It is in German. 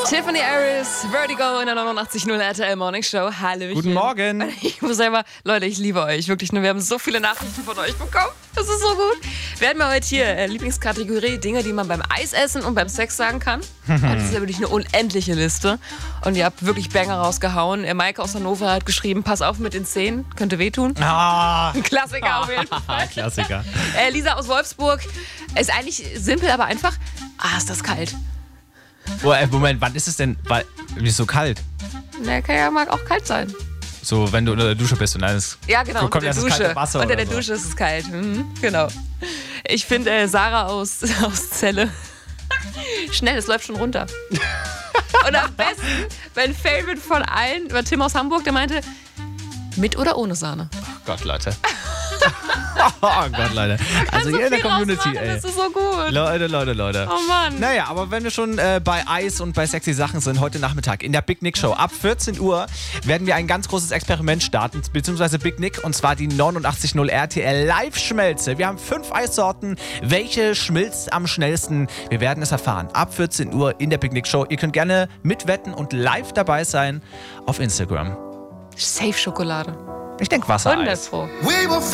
Tiffany Harris, Vertigo in der 89.0 RTL Morning Show. Hallöchen. Guten Morgen. Ich muss selber, Leute, ich liebe euch. Wirklich, wir haben so viele Nachrichten von euch bekommen. Das ist so gut. Wir hatten mal heute hier Lieblingskategorie, Dinge, die man beim Eisessen und beim Sex sagen kann. Das ist ja wirklich eine unendliche Liste. Und ihr habt wirklich Banger rausgehauen. Maike aus Hannover hat geschrieben, pass auf mit den Zähnen, könnte wehtun. Ein Klassiker auf jeden Fall. Klassiker. Lisa aus Wolfsburg, ist eigentlich simpel, aber einfach. Ist das kalt. Moment, wann ist es denn? Wie ist so kalt? Na, kann ja mal auch kalt sein. So, wenn du unter der Dusche bist und alles. Ja, genau, kommt unter der erst das Dusche. kalte Wasser Unter oder der so. Dusche ist es kalt. Genau. Ich finde Sarah aus Celle. Schnell, es läuft schon runter. Und am besten, mein Favorite von allen, war Tim aus Hamburg, der meinte, mit oder ohne Sahne? Oh Gott, Leute. Oh Gott, Leute. Also hier in der Community, ey. Das ist so gut. Leute. Oh Mann. Naja, aber wenn wir schon bei Eis und bei sexy Sachen sind, heute Nachmittag in der Big Nick Show ab 14 Uhr werden wir ein ganz großes Experiment starten, beziehungsweise Big Nick, und zwar die 89.0 RTL Live-Schmelze. Wir haben 5 Eissorten. Welche schmilzt am schnellsten? Wir werden es erfahren. Ab 14 Uhr in der Big Nick Show. Ihr könnt gerne mitwetten und live dabei sein auf Instagram. Safe Schokolade. Ich denke Wassereis. 100 Pro.